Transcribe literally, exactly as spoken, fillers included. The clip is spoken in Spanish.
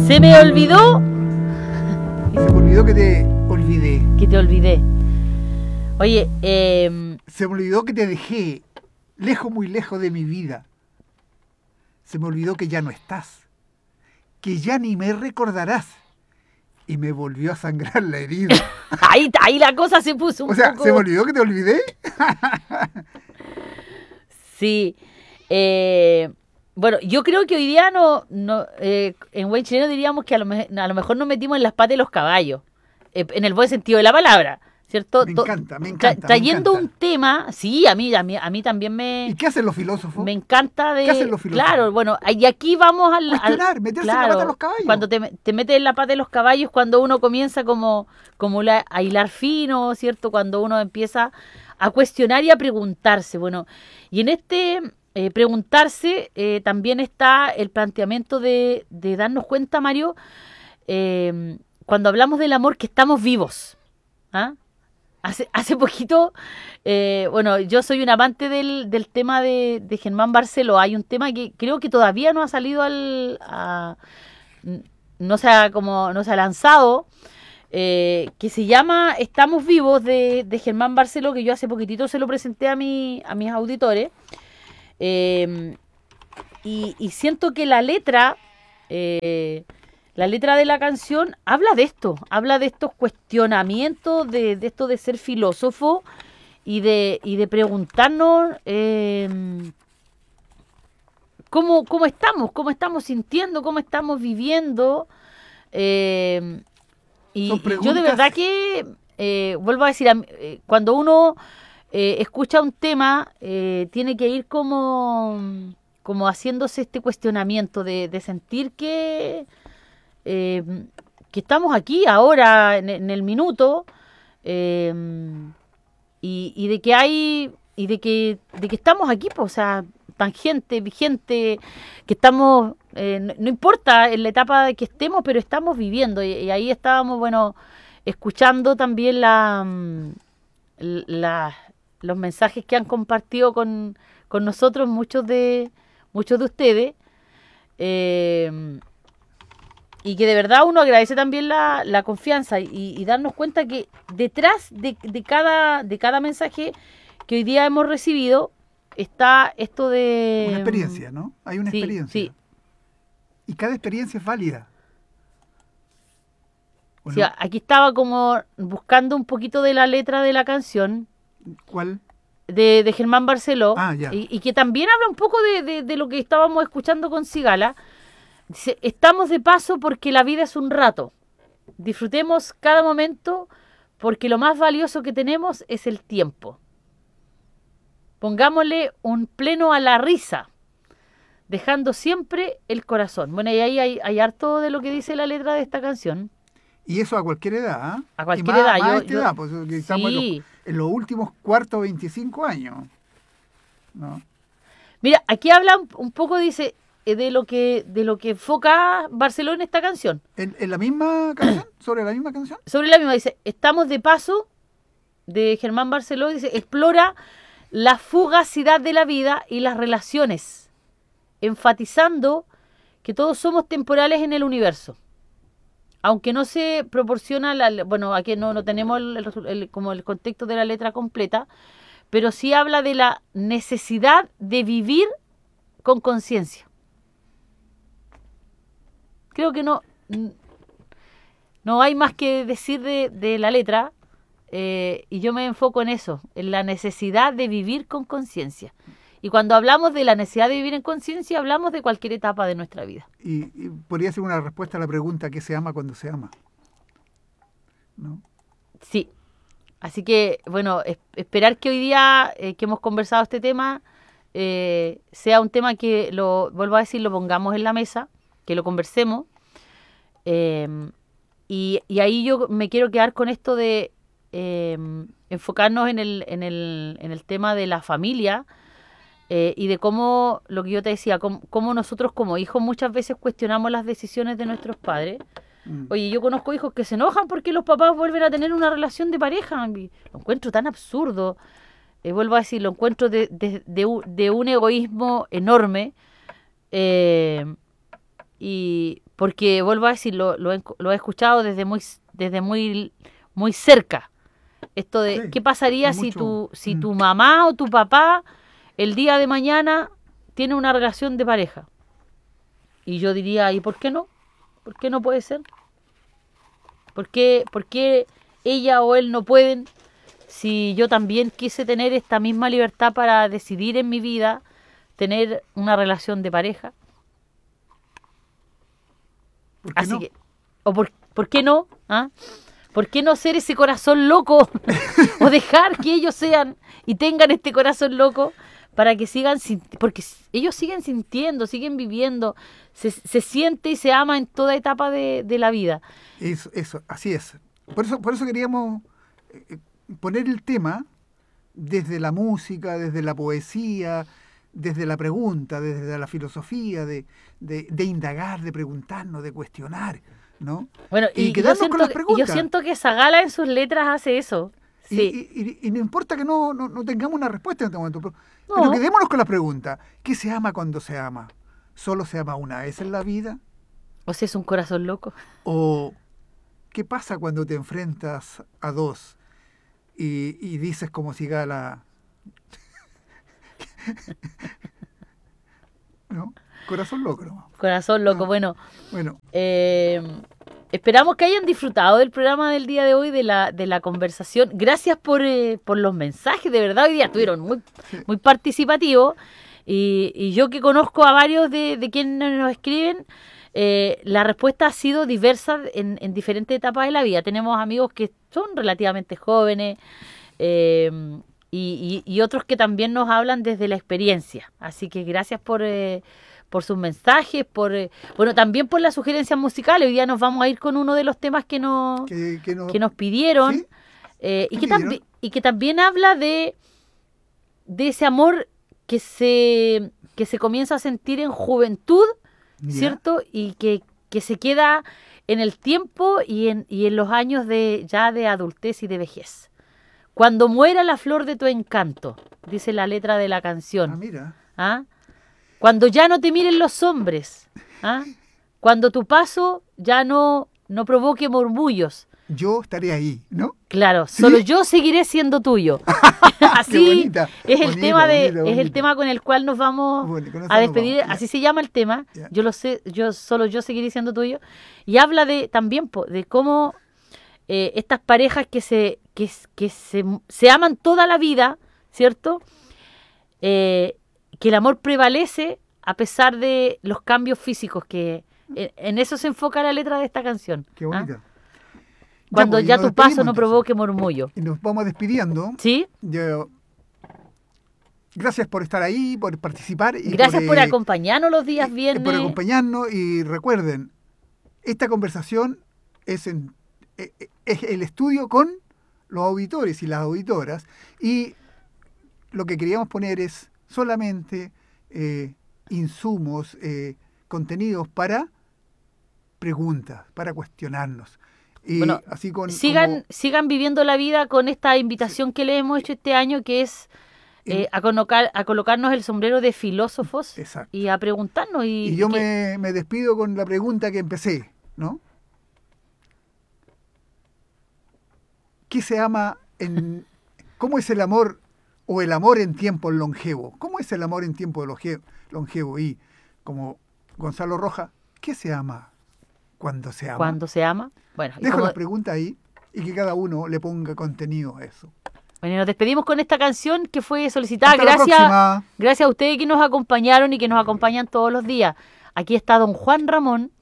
Se me olvidó. Se me olvidó que te olvidé. Que te olvidé. Oye, eh... se me olvidó que te dejé lejos, muy lejos de mi vida. Se me olvidó que ya no estás, que ya ni me recordarás. Y me volvió a sangrar la herida. ahí, ahí la cosa se puso un o sea, poco... ¿se me olvidó que te olvidé? Sí. Eh, bueno, yo creo que hoy día no, no eh, en buen chileno diríamos que a lo, me, a lo mejor nos metimos en las patas de los caballos, eh, en el buen sentido de la palabra, ¿cierto? Me encanta, me encanta. Tra trayendo me encanta. un tema, sí, a mí, a mí, a mí también me... ¿Y qué hacen los filósofos? Me encanta de... ¿Qué hacen los filósofos? Claro, bueno, y aquí vamos al... Cuestionar, al, meterse claro, en la pata de los caballos. Cuando te, te metes en la pata de los caballos, cuando uno comienza como, como la, a hilar fino, ¿cierto? Cuando uno empieza a cuestionar y a preguntarse. Bueno, y en este eh, preguntarse eh, también está el planteamiento de, de darnos cuenta, Mario, eh, cuando hablamos del amor, que estamos vivos. ¿Ah? Hace, hace poquito, eh, bueno, yo soy un amante del, del tema de, de Germán Barceló. Hay un tema que creo que todavía no ha salido al... A, no, se ha, como, no se ha lanzado, eh, que se llama Estamos Vivos, de, de Germán Barceló, que yo hace poquitito se lo presenté a, mi, a mis auditores. Eh, y, y siento que la letra... Eh, La letra de la canción habla de esto, habla de estos cuestionamientos, de, de esto de ser filósofo y de, y de preguntarnos eh, cómo, cómo estamos, cómo estamos sintiendo, cómo estamos viviendo. Eh, y, y yo de verdad que, eh, vuelvo a decir, eh, cuando uno eh, escucha un tema, eh, tiene que ir como, como haciéndose este cuestionamiento de, de sentir que... Eh, que estamos aquí ahora en, en el minuto eh, y, y de que hay y de que de que estamos aquí, pues, o sea, tangente, vigente, que estamos, eh, no, no importa en la etapa de que estemos, pero estamos viviendo y, y ahí estábamos, bueno, escuchando también la, la los mensajes que han compartido con, con nosotros muchos de muchos de ustedes. Eh, Y que de verdad uno agradece también la, la confianza y, y darnos cuenta que detrás de, de, cada, de cada mensaje que hoy día hemos recibido está esto de... Una experiencia, ¿no? Hay una sí, experiencia. Sí. Y cada experiencia es válida. Sí, no? Aquí estaba como buscando un poquito de la letra de la canción. ¿Cuál? De, de Germán Barceló. Ah, ya. Y, y que también habla un poco de, de, de lo que estábamos escuchando con Cigala. Dice, estamos de paso porque la vida es un rato. Disfrutemos cada momento porque lo más valioso que tenemos es el tiempo. Pongámosle un pleno a la risa, dejando siempre el corazón. Bueno, y ahí hay, hay harto de lo que dice la letra de esta canción. Y eso a cualquier edad, ¿eh? A cualquier y más, edad. Más yo, a esta yo, edad, pues, que estamos sí. en, los, en los últimos cuartos veinticinco años. ¿No? Mira, aquí habla un, un poco, dice... de lo que de lo que enfoca Barceló en esta canción. ¿En, en la misma canción? ¿Sobre la misma canción? Sobre la misma, dice, estamos de paso, de Germán Barceló, dice, explora la fugacidad de la vida y las relaciones, enfatizando que todos somos temporales en el universo. Aunque no se proporciona, la, bueno, aquí no, no tenemos el, el, el, como el contexto de la letra completa, pero sí habla de la necesidad de vivir con conciencia. Creo que no, no hay más que decir de, de la letra eh, y yo me enfoco en eso, en la necesidad de vivir con conciencia. Y cuando hablamos de la necesidad de vivir en conciencia, hablamos de cualquier etapa de nuestra vida. Y, y podría ser una respuesta a la pregunta, ¿qué se ama cuando se ama? ¿No? Sí. Así que, bueno, es, esperar que hoy día eh, que hemos conversado este tema eh, sea un tema que, lo vuelvo a decir, lo pongamos en la mesa, que lo conversemos, eh, y, y ahí yo me quiero quedar con esto de eh, enfocarnos en el, en, el, en el tema de la familia eh, y de cómo, lo que yo te decía, cómo, cómo nosotros como hijos muchas veces cuestionamos las decisiones de nuestros padres. Mm. Oye, yo conozco hijos que se enojan porque los papás vuelven a tener una relación de pareja, lo encuentro tan absurdo, eh, vuelvo a decir, lo encuentro de, de, de, de un egoísmo enorme, eh, Y, porque vuelvo a decir, lo, lo, he, lo he escuchado desde muy, desde muy, muy cerca. Esto de, sí, ¿qué pasaría si, mucho... tu, si mm. tu mamá o tu papá el día de mañana tiene una relación de pareja? Y yo diría, ¿y por qué no? ¿Por qué no puede ser? ¿Por qué, por qué ella o él no pueden? Si yo también quise tener esta misma libertad para decidir en mi vida, tener una relación de pareja. ¿Por qué Así no? que, o por, ¿por qué no? ¿Ah? ¿Por qué no ser ese corazón loco? O dejar que ellos sean y tengan este corazón loco para que sigan, porque ellos siguen sintiendo, siguen viviendo, se, se siente y se ama en toda etapa de, de la vida. Eso, eso, así es. Por eso, por eso queríamos eh, poner el tema desde la música, desde la poesía, desde la pregunta, desde la filosofía, de, de, de indagar, de preguntarnos, de cuestionar, ¿no? Bueno, y, y quedarnos yo con las preguntas. Yo siento que Zagala en sus letras hace eso. Sí. Y, y, y no importa que no, no, no tengamos una respuesta en este momento, pero, no. pero quedémonos con la pregunta. ¿Qué se ama cuando se ama? ¿Solo se ama una vez en la vida? ¿O si es un corazón loco? ¿O qué pasa cuando te enfrentas a dos y, y dices como Zagala... ¿No? Corazón loco, ¿no? Corazón loco, no. bueno. Bueno. Eh, esperamos que hayan disfrutado del programa del día de hoy, de la, de la conversación. Gracias por, eh, por los mensajes, de verdad, hoy día estuvieron muy, muy participativos. Y, y yo que conozco a varios de, de quienes nos escriben, eh, la respuesta ha sido diversa en, en diferentes etapas de la vida. Tenemos amigos que son relativamente jóvenes, eh, Y, y, y otros que también nos hablan desde la experiencia. Así que gracias por, eh, por sus mensajes, por eh, bueno, también por las sugerencias musicales. Hoy día nos vamos a ir con uno de los temas que nos, que, que nos, que nos pidieron, ¿sí? eh, y, que tambi- y que también habla de, de ese amor que se, que se comienza a sentir en juventud, ¿ya? ¿Cierto? Y que, que se queda en el tiempo y en, y en los años de ya de adultez y de vejez. Cuando muera la flor de tu encanto, dice la letra de la canción. Ah, mira. ¿Ah? Cuando ya no te miren los hombres. ¿Ah? Cuando tu paso ya no, no provoque murmullos. Yo estaré ahí, ¿no? Claro, ¿sí? Solo yo seguiré siendo tuyo. Así bonita, es el bonita, tema de bonita, bonita. es el tema con el cual nos vamos bueno, a despedir. Vamos. Así se llama el tema. Ya. Yo lo sé, yo solo yo seguiré siendo tuyo. Y habla de también po, de cómo eh, estas parejas que se que, que se, se aman toda la vida, ¿cierto? Eh, que el amor prevalece a pesar de los cambios físicos, que en, en eso se enfoca la letra de esta canción. Qué bonita. ¿Ah? Cuando ya, ya tu paso no provoque murmullo. Y nos vamos despidiendo. ¿Sí? Yo, gracias por estar ahí, por participar. Y gracias por, por eh, acompañarnos los días y, viernes. Por acompañarnos y recuerden, esta conversación es, en, es el estudio con los auditores y las auditoras, y lo que queríamos poner es solamente eh, insumos, eh, contenidos para preguntas, para cuestionarnos. Y bueno, así con, sigan, como... sigan viviendo la vida con esta invitación sí. que les hemos hecho este año, que es eh, a, colocar, a colocarnos el sombrero de filósofos. Exacto. Y a preguntarnos. Y, y yo y que... me, me despido con la pregunta que empecé, ¿no? ¿Qué se ama en... ¿Cómo es el amor o el amor en tiempos longevos? ¿Cómo es el amor en tiempos longevos? Y como Gonzalo Rojas, ¿qué se ama cuando se ama? ¿Cuándo se ama? Bueno, dejo como... las preguntas ahí y que cada uno le ponga contenido a eso. Bueno, y nos despedimos con esta canción que fue solicitada. Gracias, gracias a ustedes que nos acompañaron y que nos acompañan todos los días. Aquí está don Juan Ramón